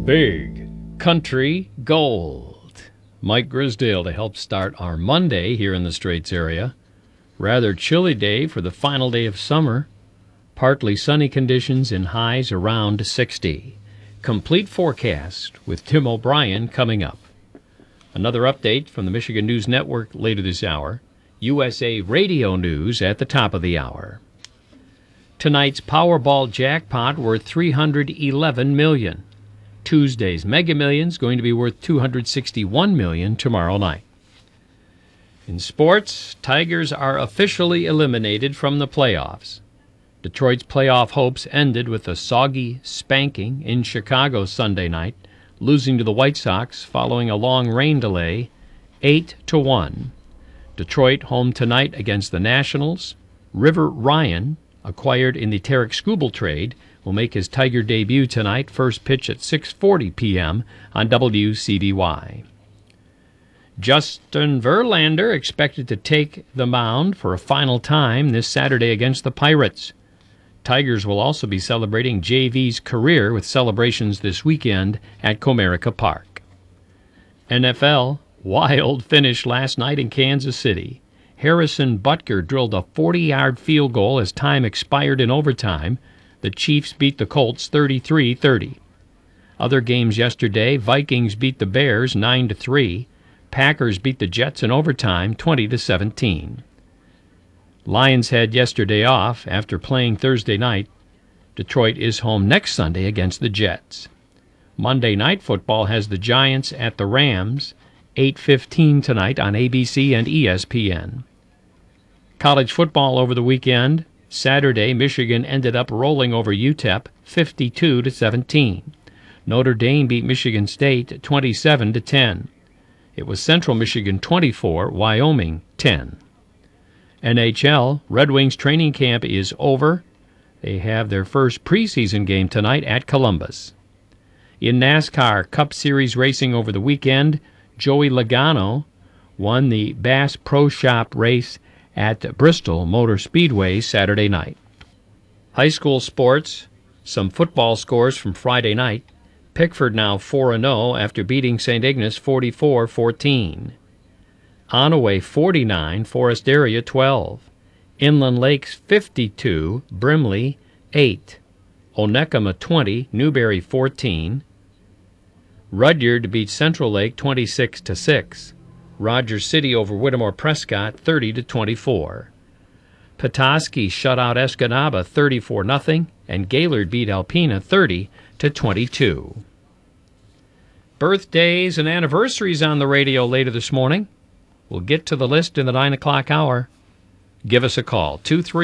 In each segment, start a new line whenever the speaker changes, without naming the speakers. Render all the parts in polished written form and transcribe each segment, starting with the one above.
Big Country Gold. Mike Grisdale to help start our Monday here in the Straits area. Rather chilly day for the final day of summer. Partly sunny conditions and highs around 60. Complete forecast with Tim O'Brien coming up. Another update from the Michigan News Network later this hour. USA Radio News at the top of the hour. Tonight's Powerball jackpot worth $311 million. Tuesday's Mega Millions going to be worth $261 million tomorrow night. In sports, Tigers are officially eliminated from the playoffs. Detroit's playoff hopes ended with a soggy spanking in Chicago Sunday night, losing to the White Sox following a long rain delay, 8-1. Detroit home tonight against the Nationals. River Ryan, acquired in the Tarek Skubal trade, will make his Tiger debut tonight, first pitch at 6:40 p.m. on WCBY. Justin Verlander expected to take the mound for a final time this Saturday against the Pirates. Tigers will also be celebrating JV's career with celebrations this weekend at Comerica Park. NFL, wild finish last night in Kansas City. Harrison Butker drilled a 40-yard field goal as time expired in overtime. The Chiefs beat the Colts 33-30. Other games yesterday, Vikings beat the Bears 9-3. Packers beat the Jets in overtime 20-17. Lions had yesterday off after playing Thursday night. Detroit is home next Sunday against the Jets. Monday Night Football has the Giants at the Rams, 8:15 tonight on ABC and ESPN. College football over the weekend. Saturday, Michigan ended up rolling over UTEP 52-17. Notre Dame beat Michigan State 27-10. It was Central Michigan 24, Wyoming 10. NHL, Red Wings training camp is over. They have their first preseason game tonight at Columbus. In NASCAR Cup Series racing over the weekend, Joey Logano won the Bass Pro Shop race at Bristol Motor Speedway Saturday night. High school sports, some football scores from Friday night. Pickford now 4-0 after beating St. Ignace 44-14. Onaway 49, Forest Area 12. Inland Lakes 52, Brimley 8. Onekama 20, Newberry 14. Rudyard beat Central Lake 26-6. Rogers City over Whittemore Prescott 30-24. Petoskey shut out Escanaba 34-0, and Gaylord beat Alpena 30-22. Birthdays and anniversaries on the radio later this morning. We'll get to the list in the 9 o'clock hour. Give us a call,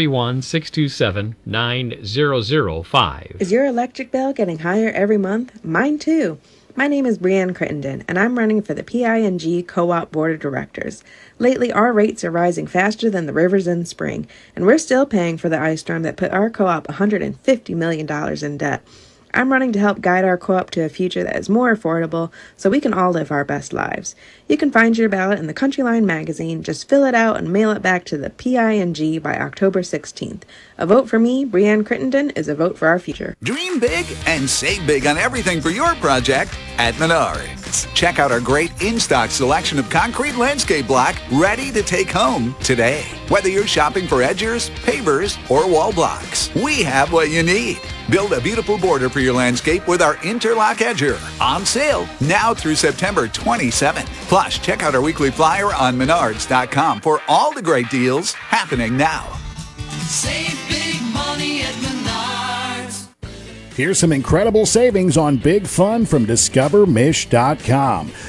231-627-9005.
Is your electric bill getting higher every month? Mine too. My name is Brianne Crittenden, and I'm running for the PING Co-op Board of Directors. Lately, our rates are rising faster than the rivers in spring, and we're still paying for the ice storm that put our co-op $150 million in debt. I'm running to help guide our co-op to a future that is more affordable so we can all live our best lives. You can find your ballot in the Country Line magazine. Just fill it out and mail it back to the PING by October 16th. A vote for me, Brianne Crittenden, is a vote for our future.
Dream big and save big on everything for your project at Menards. Check out our great in-stock selection of concrete landscape block ready to take home today. Whether you're shopping for edgers, pavers, or wall blocks, we have what you need. Build a beautiful border for your landscape with our Interlock Edger. On sale now through September 27th. Plus, check out our weekly flyer on Menards.com for all the great deals happening now.
Save big money at Menards.
Here's some incredible savings on big fun from DiscoverMish.com.